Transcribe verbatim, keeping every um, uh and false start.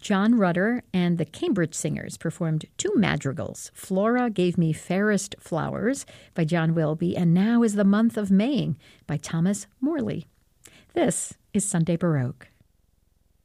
John Rutter and the Cambridge Singers performed two madrigals. Flora Gave Me Fairest Flowers by John Wilby, and Now is the Month of Maying by Thomas Morley. This is Sunday Baroque.